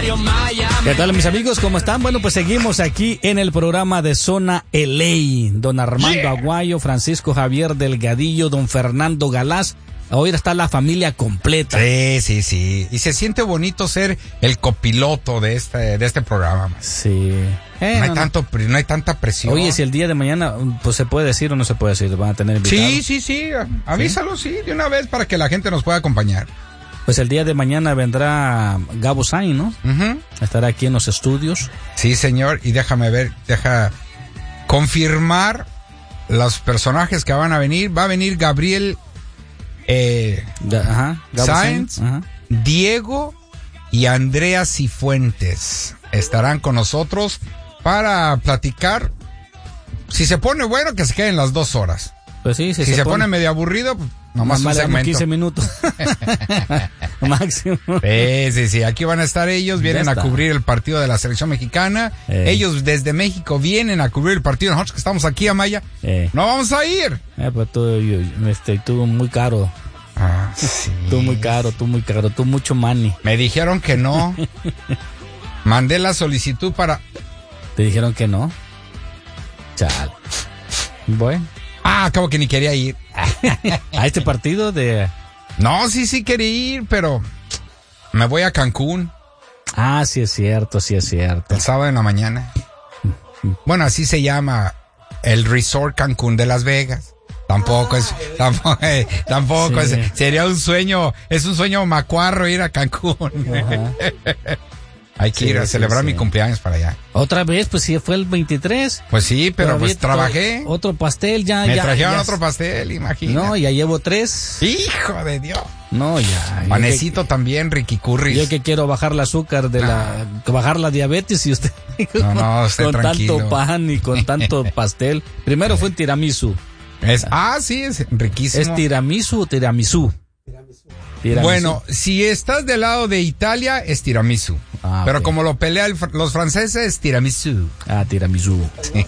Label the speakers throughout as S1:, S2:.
S1: ¿Qué tal, mis amigos? ¿Cómo están? Bueno, pues seguimos aquí en el programa de Zona LA. Don Armando Aguayo, Francisco Javier Delgadillo, don Fernando Galás. Hoy está la familia completa.
S2: Sí. Y se siente bonito ser el copiloto de este programa.
S1: Sí.
S2: No hay tanta presión.
S1: Oye, si el día de mañana, pues se puede decir o no se puede decir, van a tener invitados.
S2: Sí. Avísalo, sí, de una vez para que la gente nos pueda acompañar.
S1: Pues el día de mañana vendrá Gabo Sainz, ¿no? Uh-huh. Estará aquí en los estudios.
S2: Sí, señor, y deja confirmar los personajes que van a venir. Va a venir Gabriel Sainz, Diego y Andrea Cifuentes. Estarán con nosotros para platicar. Si se pone bueno, que se queden las 2 horas.
S1: Pues sí,
S2: si se pone medio aburrido, pues nomás un segmento.
S1: 15 minutos. Máximo.
S2: Sí. Aquí van a estar ellos, vienen a cubrir el partido de la selección mexicana. Ellos desde México vienen a cubrir el partido. Nosotros que estamos aquí, Amaya, no vamos a ir.
S1: Pues tú muy caro.
S2: Sí.
S1: Tú muy caro, tú mucho money.
S2: Me dijeron que no. Mandé la solicitud para...
S1: ¿Te dijeron que no? Chal. Bueno.
S2: Acabo que ni quería ir.
S1: ¿A este partido de...?
S2: No, sí quería ir, pero me voy a Cancún.
S1: Sí es cierto.
S2: El sábado en la mañana. Bueno, así se llama el Resort Cancún de Las Vegas. Tampoco es, sería un sueño, es un sueño macuarro ir a Cancún. Hay que ir a celebrar mi cumpleaños para allá.
S1: Otra vez, pues sí, fue el 23.
S2: Pues sí, pero pues trabajé.
S1: Otro pastel,
S2: Me trajeron otro pastel, imagínate.
S1: No, ya llevo 3.
S2: ¡Hijo de Dios!
S1: No, ya.
S2: Panecito también, Ricky Curry.
S1: Yo que quiero bajar el azúcar bajar la diabetes y usted.
S2: Usted
S1: con
S2: tranquilo.
S1: Tanto pan y con tanto pastel. Primero fue un tiramisú.
S2: Sí, es riquísimo.
S1: ¿Es tiramisú o tiramisú?
S2: Bueno, si estás del lado de Italia, es tiramisú. Pero como lo pelean los franceses, tiramisú.
S1: Tiramisú.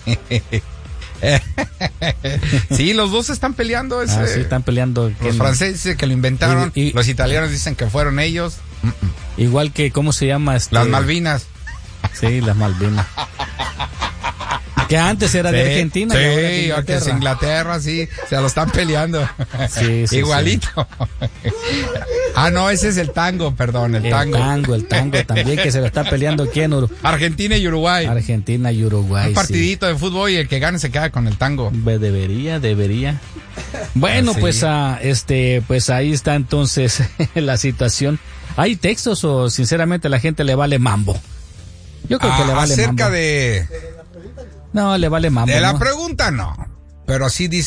S2: Sí, los dos están peleando.
S1: Sí, están peleando.
S2: Los franceses dicen que lo inventaron, los italianos dicen que fueron ellos.
S1: Igual que, ¿cómo se llama?
S2: Las Malvinas.
S1: Sí, las Malvinas. Que antes era de Argentina.
S2: Sí, que es Inglaterra, sí. Se lo están peleando.
S1: Sí,
S2: igualito. Sí. No, ese es el tango, perdón, el tango.
S1: El tango también, que se lo está peleando ¿quién?
S2: Argentina y Uruguay.
S1: Un
S2: partidito de fútbol y el que gane se queda con el tango.
S1: Debería. Bueno, sí. Pues ahí está entonces la situación. ¿Hay textos o sinceramente la gente le vale mambo? Yo creo que le vale mambo.
S2: Acerca de...
S1: No, le vale mambo.
S2: De la pregunta no, pero sí dice